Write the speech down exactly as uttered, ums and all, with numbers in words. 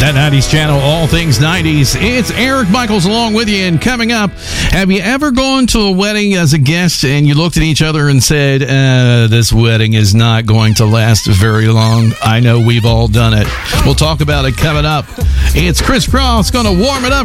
That nineties channel, all things nineties. It's Eric Michaels along with you. And coming up, have you ever gone to a wedding as a guest and you looked at each other and said, uh, this wedding is not going to last very long? I know we've all done it. We'll talk about it coming up. It's Chris Cross going to warm it up